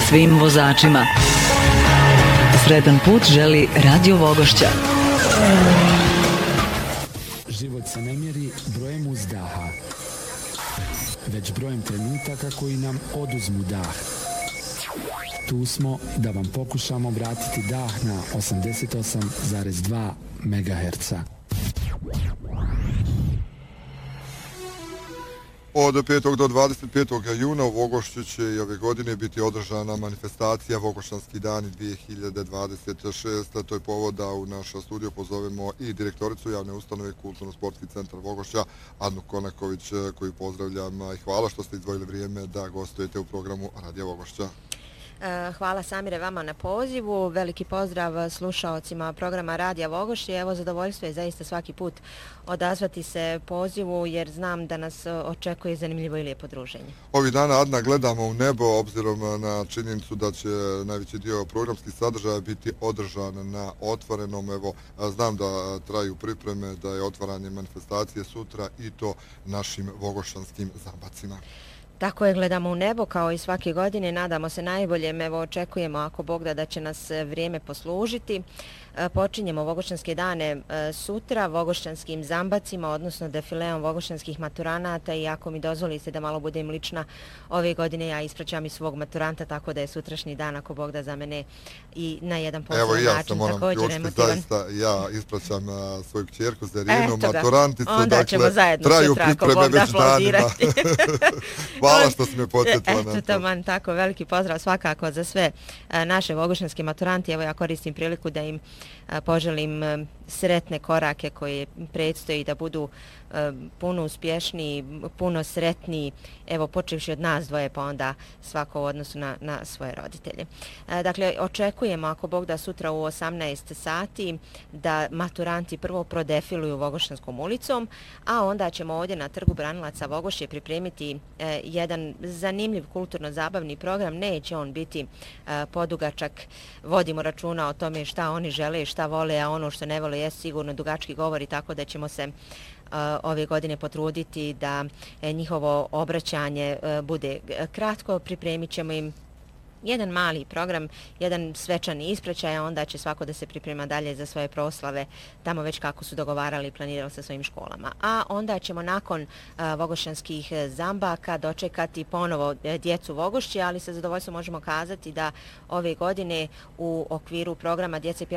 svim vozačima. Sretan put želi Radio Vogošća. Život se ne mjeri brojem uzdaha, već brojem trenutaka koji nam oduzmu dah. Tu smo da vam pokušamo vratiti dah na 88,2 MHz. Od 5. do 25. juna u Vogošću će i ove godine biti održana manifestacija Vogošćanski dani 2026. To je povod da u naš studio pozovemo i direktoricu javne ustanove Kulturno-sportski centar Vogošća, Adnu Konaković, koju pozdravljam i hvala što ste izdvojili vrijeme da gostujete u programu Radija Vogošća. Hvala Samire vama na pozivu, veliki pozdrav slušaocima programa Radija Vogošće. Evo, zadovoljstvo je zaista svaki put odazvati se pozivu jer znam da nas očekuje zanimljivo i lijepo druženje. Ovih dana, Adna, gledamo u nebo obzirom na činjenicu da će najveći dio programskih sadržaja biti održan na otvorenom. Evo, znam da traju pripreme, da je otvaranje manifestacije sutra i to našim vogošćanskim zambacima. Tako je, gledamo u nebo kao i svake godine, nadamo se najboljem, evo očekujemo ako Bog da će nas vrijeme poslužiti. Počinjemo Vogošćanske dane sutra vogošćanskim zambacima, odnosno defileom vogošćanskih maturanata i ako mi dozvolite da malo budem lična, ove godine ja ispraćam i svog maturanta, tako da je sutrašnji dan ako Bog da za mene i na jedan poseban način također emotivan. Zaista ja ispraćam svoju kćerku Zerinu, maturanticu, onda ćemo zajedno traju sutra ako pripreme Bog da već danima. Hvala što si me podsjetila na to. Taman, tako, veliki pozdrav svakako za sve naše vogošćanske maturanti. Evo ja koristim priliku da im poželim sretne korake koje predstoji da budu puno uspješniji, puno sretniji, evo počevši od nas dvoje pa onda svako u odnosu na svoje roditelje. Dakle, očekujemo ako Bog da sutra u 18 sati da maturanti prvo prodefiluju Vogošćanskom ulicom, a onda ćemo ovdje na Trgu Branilaca Vogošće pripremiti jedan zanimljiv kulturno-zabavni program. Neće on biti podugačak, vodimo računa o tome šta oni žele i šta vole, a ono što ne vole je sigurno dugački govori, tako da ćemo se ove godine potruditi da njihovo obraćanje bude kratko. Pripremit ćemo im jedan mali program, jedan svečani ispraćaj, a onda će svako da se priprema dalje za svoje proslave tamo već kako su dogovarali i planirali sa svojim školama. A onda ćemo nakon vogošćanskih zambaka dočekati ponovo djecu Vogošće, ali sa zadovoljstvom možemo kazati da ove godine u okviru programa Djece